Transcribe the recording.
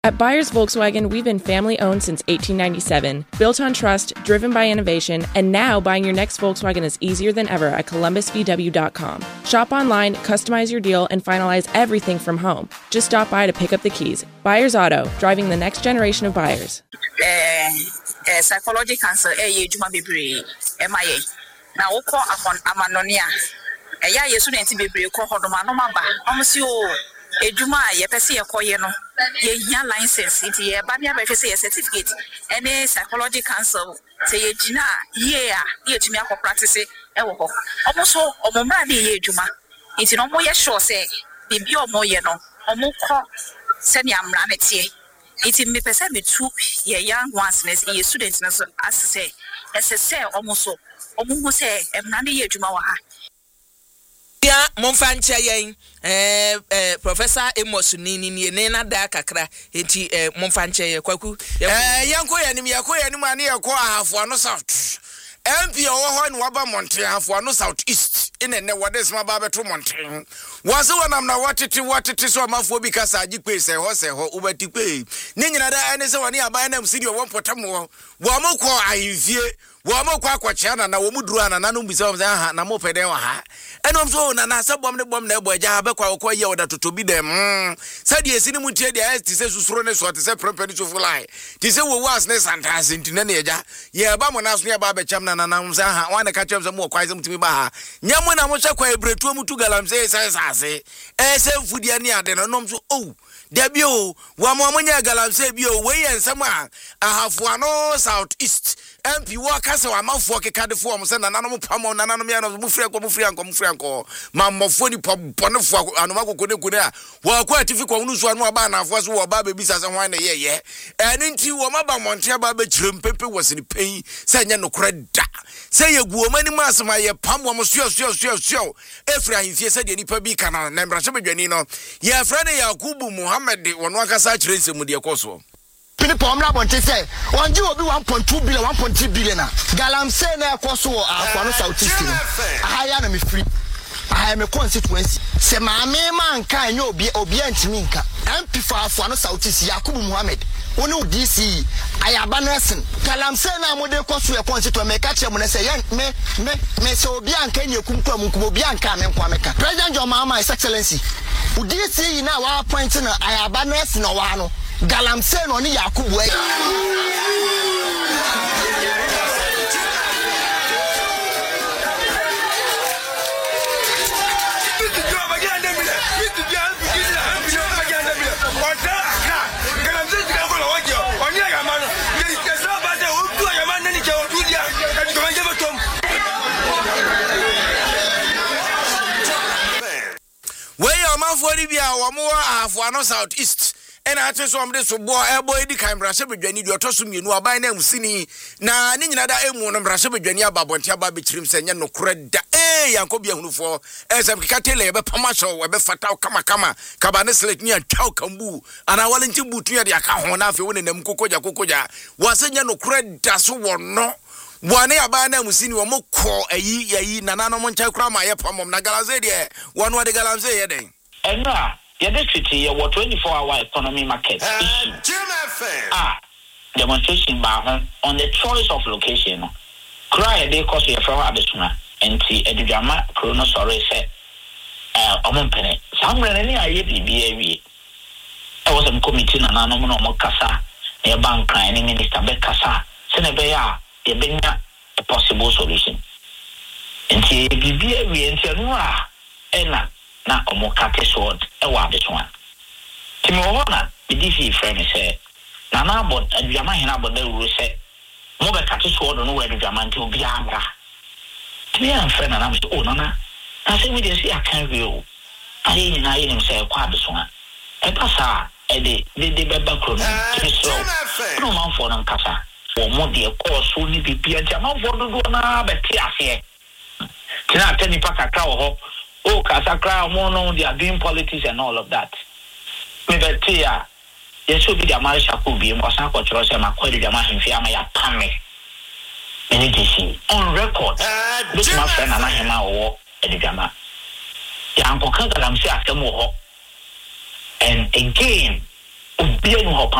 At Byers Volkswagen, we've been family-owned since 1897, built on trust, driven by innovation, and now buying your next Volkswagen is easier than ever at columbusvw.com. Shop online, customize your deal, and finalize everything from home. Just stop by to pick up the keys. Byers Auto, driving the next generation of buyers. Psychology cancer, juma bebre, MIA. Now, oko amanonia. Ya student bebre ko hodoma no maba. Almost you. Ejuma ye pese ye koye no ye hia license nti ye ba bia be hwese ye certificate any psychology council say ye gina ye a ye tumi akọ practice e wo ho omo so omo mra de ye ejuma nti no mo ye sure say bibi omo ye no omo kọ se ni amra na tie nti me pese me tu ye young ones ye students na so as say say omo so omo hu say emra de ye ejuma wa ha ya momfanche yen Professor Amos ni na da kakra enti momfanche ye kwaku yanko yanim ane ye ko ahafo no south MP owo ho ne waba Montreal ahafo no south east ine ne wode sma ba beto Montreal wase wonam na watete so amafo bi kasa agikwe se ho ubatikwe ni nyina da ene se woni aban na msidi wo potam wo mokọ ahimfie wo mo kwa kwachia na wo muduru ana na no mbisa wo ha na mo pede wa ha enom so na asabom ne bom na ebo agya be kwa wo ye woda totobi dem sadi esi ni mutie dia esti se susuro ne so te se prepare to fly ti se wo was ne santas ntine ne agya ye ba mo na so ne ba be cham na msa ha wa ne ka chem se mo kwa se mutimi ba ha nyamo na mo hye kwa ebretu mutu galam se sase se mfudia ne ade no nom so Debio, Wamonya Galamse bio, way and some ahafwano south east. MP Wakasa, a mouth walk card forms and an animal pamo, Nanamian of Mufrianco, Mamma Foni Ponofo, and Mako Kuda. Well, quite difficult news one more ban of was war baby bisas and wine a year. And into Wamaba Montreal Baby Trim Pepe was in pain, saying no credit. Say a woman, mass my pam was show. Ephraim, he said, any pebi canal, Nembrasabianino. Yeah, Friday Yakubu Muhammad, one Wakasa trace him with the Koso. Pinipomra bonte say, one you will be 1.2 billion, 1.3 billion. Galam say na Koso for South East. I am free. I am a constituency. Say my man can you be obedient minka. MP for no South East Yakubu Muhammad. Onu DC ayabanesin kalam se na mode kwaso e constituent me ka che mo say me so obi anka nye kumkwa munkum obi anka me nkwa meka President John Mahama His Excellency udisi na wa appoint na ayabanesin no wa no galam se no ni Yakubu for the bia wa for no south east and I tell some this boy di Canberra se bedwani di otoso mienu aban na musini na ni nyina da emu no brase bedwani ababontia ba betrim se nya no koreda yanko bia hunufo esem kikatele ye be pamasho we be fata kama kaba ne select nya taw kambu ana wale nti butu ya de aka ho na afi woni nam kokoja wase nya no koreda so wono Bwane abana musini wo mokọ ayi nanano mo ncha kura ma ye pamom na galamse de wonu ade galamse ye den enra ye de city ye 24-hour economy market demonstration ba on the choice of location cry dey cause ye from adesuna enti edudama krono sorry say omonpene samre ne aye bibia wie e was some committee nanano mo no kasa e bank kan ni minister be kasa se ne be ya Ebenya a possible solution. And see, Bibia, we enter Noa, Ella, na omokate sword, a wabit one. Timona, the DC friend said, Nana, but a Jamahina, but they will say, Moga cat sword on where the Jaman to Biamra. To me, I'm friend, and I'm so, Nana. I say, we just see a can view. I didn't say a quabis one. A passa, Eddie, the Bebacron, to be so. No man for them, Casa. For more dear course, only be Pia Jama for the Gona, but Tiafe. Tina Tenny Pacacao, Casacra, Mono, they are doing politics and all of that. Maybe Tia, yes, will be the Marisha Kubi and Wasako Choros and Macquarie Jamahin Fiamaya Pame. Anything on record. Look, my friend, and I am our Edgama. The Uncle Kagalam says, and again. obia no